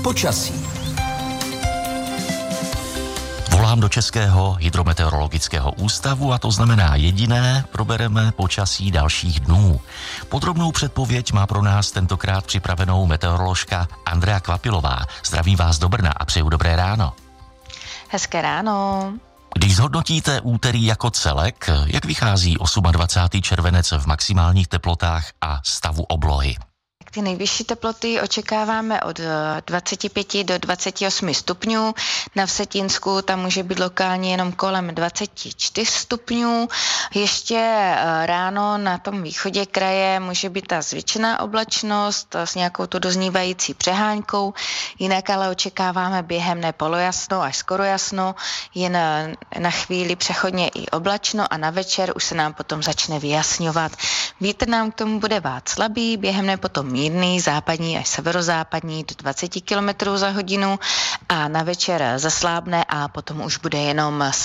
Počasí. Volám do Českého hydrometeorologického ústavu a to znamená jediné, probereme počasí dalších dnů. Podrobnou předpověď má pro nás tentokrát připravenou meteoroložka Andrea Kvapilová. Zdravím vás do Brna a přeju dobré ráno. Hezké ráno. Když zhodnotíte úterý jako celek, jak vychází 28. červenec v maximálních teplotách a stavu oblohy? Ty nejvyšší teploty očekáváme od 25 do 28 stupňů. Na Vsetínsku tam může být lokálně jenom kolem 24 stupňů. Ještě ráno na tom východě kraje může být ta zvětšená oblačnost s nějakou tu doznívající přehánkou. Jinak ale očekáváme během dne polojasno až skoro jasno, jen na chvíli přechodně i oblačno a na večer už se nám potom začne vyjasňovat. Vítr nám k tomu bude vát slabý, během dne potom mírný, západní až severozápadní do 20 km za hodinu a na večer zaslábne a potom už bude jenom